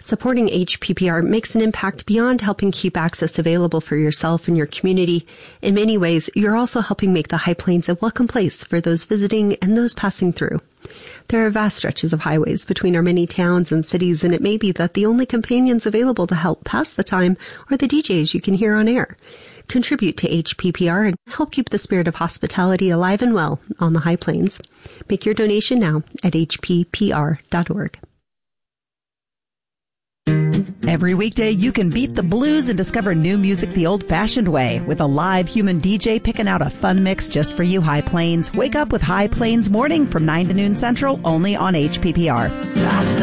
Supporting HPPR makes an impact beyond helping keep access available for yourself and your community. In many ways, you're also helping make the High Plains a welcome place for those visiting and those passing through. There are vast stretches of highways between our many towns and cities, and it may be that the only companions available to help pass the time are the DJs you can hear on air. Contribute to HPPR and help keep the spirit of hospitality alive and well on the High Plains. Make your donation now at hppr.org. Every weekday, you can beat the blues and discover new music the old-fashioned way with a live human DJ picking out a fun mix just for you, High Plains. Wake up with High Plains Morning from 9 to noon Central, only on HPPR.